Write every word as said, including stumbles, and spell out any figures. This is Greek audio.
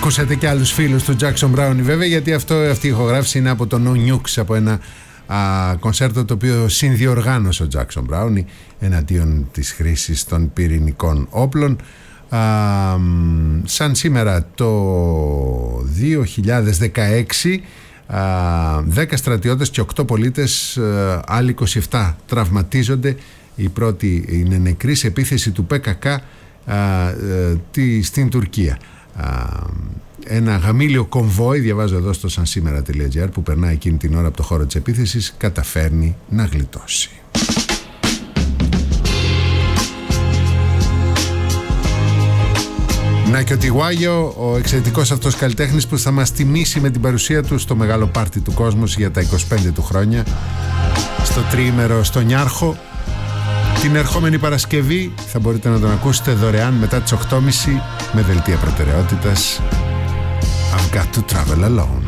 ακούσατε και άλλους φίλους του Jackson Browne βέβαια, γιατί αυτό, αυτή η ηχογράφηση είναι από το No Nukes, από ένα α, κονσέρτο το οποίο συνδιοργάνωσε ο Jackson Browne εναντίον της χρήσης των πυρηνικών όπλων. Α, σαν σήμερα το δύο χιλιάδες δεκαέξι, δέκα στρατιώτες και οκτώ πολίτες, άλλοι είκοσι επτά τραυματίζονται. Η πρώτη είναι νεκρή σε επίθεση του πι κέι κέι α, α, τη, στην Τουρκία. Α, ένα γαμήλιο κομβόι, διαβάζω εδώ στο sansimera τελεία gr, που περνάει εκείνη την ώρα από το χώρο της επίθεσης, καταφέρνει να γλιτώσει. Να και ο Τιγουάγιο, ο εξαιρετικός αυτός καλλιτέχνης που θα μας τιμήσει με την παρουσία του στο μεγάλο πάρτι του κόσμου για τα είκοσι πέντε του χρόνια, στο τριήμερο στο Νιάρχο. Την ερχόμενη Παρασκευή θα μπορείτε να τον ακούσετε δωρεάν μετά τις οκτώ και μισή με δελτία προτεραιότητας. I've got to travel alone.